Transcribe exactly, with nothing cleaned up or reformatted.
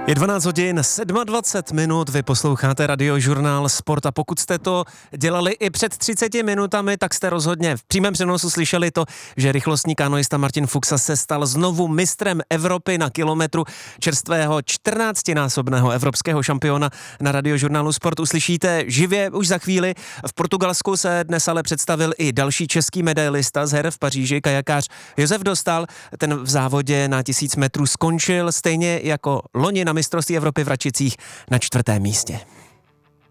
Je dvanáct hodin dvacet sedm minut, vy posloucháte Radiožurnál Sport a pokud jste to dělali i před třiceti minutami, tak jste rozhodně v přímém přenosu slyšeli to, že rychlostní kanoista Martin Fuxa se stal znovu mistrem Evropy na kilometru. Čerstvého čtrnáctinásobného evropského šampiona na Radiožurnálu Sport uslyšíte živě už za chvíli. V Portugalsku se dnes ale představil i další český medailista z her v Paříži, kajakář Josef Dostal. Ten v závodě na tisíc metrů skončil stejně jako loni na mistrovství Evropy v Račicích na čtvrtém místě.